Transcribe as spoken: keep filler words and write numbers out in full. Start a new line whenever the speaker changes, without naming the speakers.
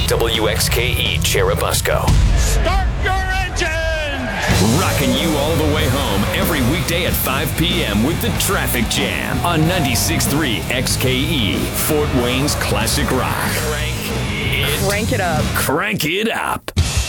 W X K E Cherubusco.
Start your engine!
Rocking you all the way home every weekday at five p.m. with the Traffic Jam on ninety-six point three X K E, Fort Wayne's classic rock. Crank it,
Crank it up.
Crank it up.